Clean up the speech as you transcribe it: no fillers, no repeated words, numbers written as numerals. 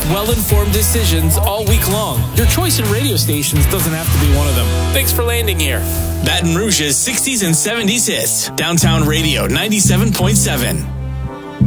well-informed decisions all week long. Your choice in radio stations doesn't have to be one of them. Thanks for landing here. Baton Rouge's 60s and 70s hits. Downtown Radio 97.7.